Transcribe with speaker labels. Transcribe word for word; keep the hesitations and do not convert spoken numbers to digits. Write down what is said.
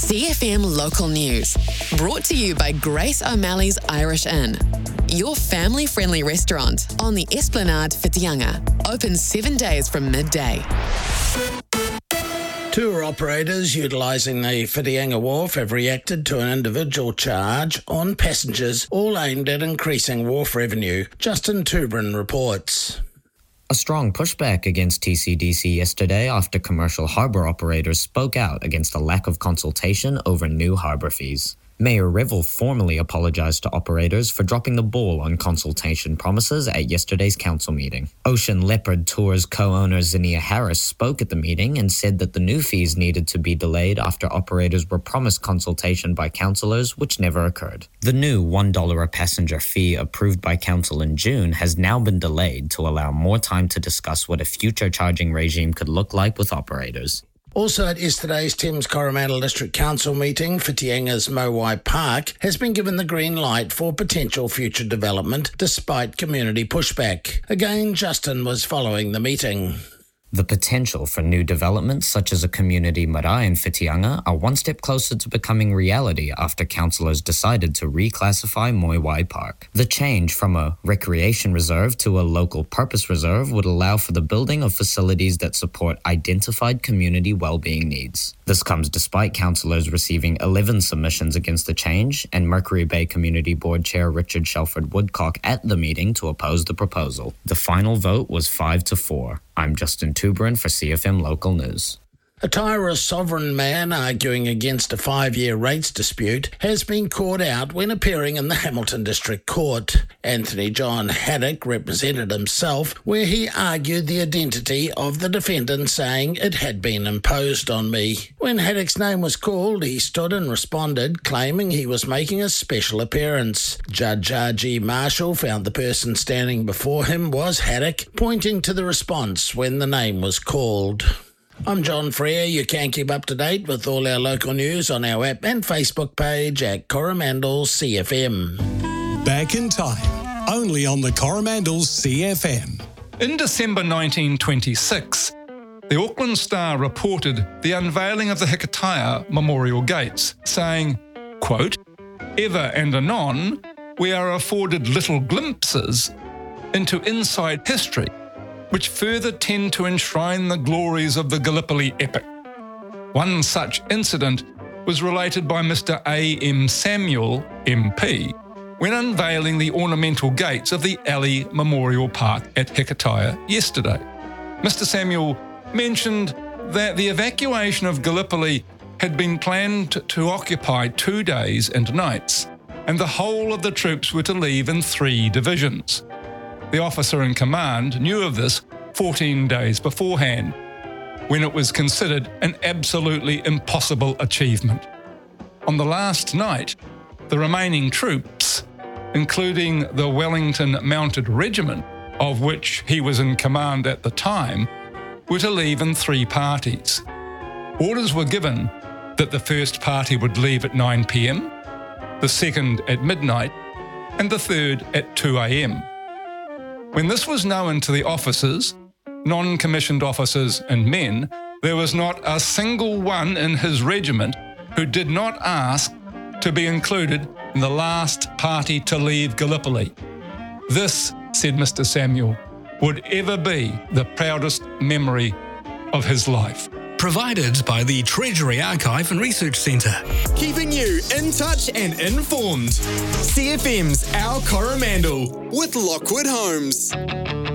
Speaker 1: C F M Local News, brought to you by Grace O'Malley's Irish Inn, your family-friendly restaurant on the Esplanade Whitianga, open seven days from midday.
Speaker 2: Tour operators utilising the Whitianga Wharf have reacted to an individual charge on passengers, all aimed at increasing wharf revenue. Justin Tubrin reports.
Speaker 3: A strong pushback against T C D C yesterday after commercial harbour operators spoke out against a lack of consultation over new harbour fees. Mayor Revel formally apologised to operators for dropping the ball on consultation promises at yesterday's council meeting. Ocean Leopard Tours co-owner Zinnia Harris spoke at the meeting and said that the new fees needed to be delayed after operators were promised consultation by councillors, which never occurred. The new one dollar a passenger fee approved by council in June has now been delayed to allow more time to discuss what a future charging regime could look like with operators.
Speaker 2: Also at yesterday's Thames Coromandel District Council meeting, Whitianga's Mowai Park has been given the green light for potential future development despite community pushback. Again, Justin was following the meeting.
Speaker 3: The potential for new developments such as a community marae in Whitianga are one step closer to becoming reality after councillors decided to reclassify Mowai Park. The change from a recreation reserve to a local purpose reserve would allow for the building of facilities that support identified community well-being needs. This comes despite councillors receiving eleven submissions against the change and Mercury Bay Community Board Chair Richard Shelford Woodcock at the meeting to oppose the proposal. The final vote was five to four. I'm Justin Tubrin for C F M Local News.
Speaker 2: A Taira sovereign man arguing against a five-year rates dispute has been caught out when appearing in the Hamilton District Court. Anthony John Haddock represented himself, where he argued the identity of the defendant, saying it had been imposed on me. When Haddock's name was called, he stood and responded, claiming he was making a special appearance. Judge R G Marshall found the person standing before him was Haddock, pointing to the response when the name was called. I'm John Freer. You can keep up to date with all our local news on our app and Facebook page at Coromandel C F M.
Speaker 4: Back in time, only on the Coromandel C F M.
Speaker 5: In December nineteen twenty-six, the Auckland Star reported the unveiling of the Hikataya Memorial Gates, saying, quote, "Ever and anon, we are afforded little glimpses into inside history which further tend to enshrine the glories of the Gallipoli epic." One such incident was related by Mister A M Samuel, M P, when unveiling the ornamental gates of the Alley Memorial Park at Hikataya yesterday. Mister Samuel mentioned that the evacuation of Gallipoli had been planned to occupy two days and nights, and the whole of the troops were to leave in three divisions. The officer in command knew of this fourteen days beforehand, when it was considered an absolutely impossible achievement. On the last night, the remaining troops, including the Wellington Mounted Regiment, of which he was in command at the time, were to leave in three parties. Orders were given that the first party would leave at nine p.m, the second at midnight, and the third at two a.m. When this was known to the officers, non-commissioned officers and men, there was not a single one in his regiment who did not ask to be included in the last party to leave Gallipoli. This, said Mister Samuel, would ever be the proudest memory of his life.
Speaker 4: Provided by the Treasury Archive and Research Centre.
Speaker 6: Keeping you in touch and informed. C F M's Our Coromandel with Lockwood Homes.